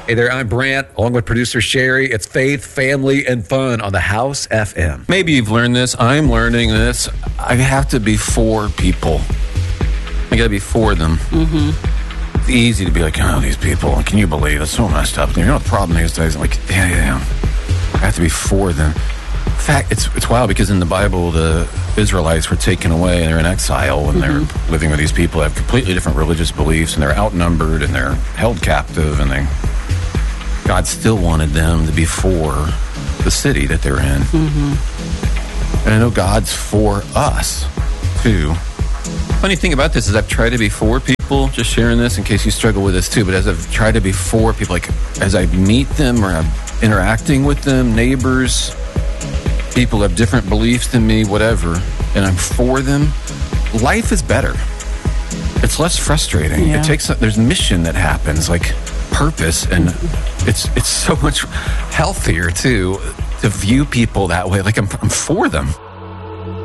Hey there, I'm Brant, along with producer Sherry. It's faith, family, and fun on the House FM. Maybe you've learned this. I'm learning this. I have to be for people. I got to be for them. Mm-hmm. It's easy to be like, oh, these people, can you believe it's so messed up? You know, the problem these days, I'm like, yeah. I have to be for them. In fact, it's wild because in the Bible, the Israelites were taken away and they're in exile and they're living with these people that have completely different religious beliefs and they're outnumbered and they're held captive and God still wanted them to be for the city that they're in. Mm-hmm. And I know God's for us, too. Funny thing about this is I've tried to be for people, just sharing this in case you struggle with this, too. But as I've tried to be for people, like as I meet them or I'm interacting with them, neighbors, people have different beliefs than me, whatever, and I'm for them, life is better. It's less frustrating. Yeah. There's mission that happens, like purpose, and it's so much healthier too to view people that way. Like I'm for them.